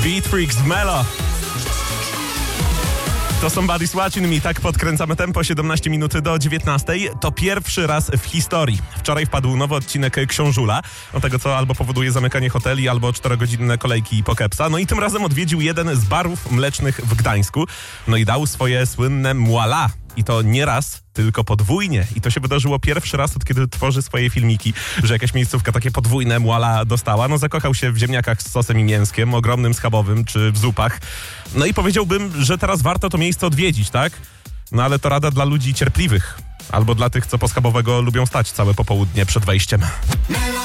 Beat Freaks, Melo. To Somebody's Watching Me, tak podkręcamy tempo, 17 minut do 19. To pierwszy raz w historii. Wczoraj wpadł nowy odcinek Książula, o tego co albo powoduje zamykanie hoteli, albo 4-godzinne kolejki po kepsa. No i tym razem odwiedził jeden z barów mlecznych w Gdańsku. No i dał swoje słynne muala. I to nie raz, tylko podwójnie. I to się wydarzyło pierwszy raz, od kiedy tworzy swoje filmiki, że jakaś miejscówka takie podwójne muala dostała. No zakochał się w ziemniakach z sosem i mięskiem, ogromnym schabowym czy w zupach. No i powiedziałbym, że teraz warto to miejsce odwiedzić, tak? No ale to rada dla ludzi cierpliwych. Albo dla tych, co po schabowego lubią stać całe popołudnie przed wejściem.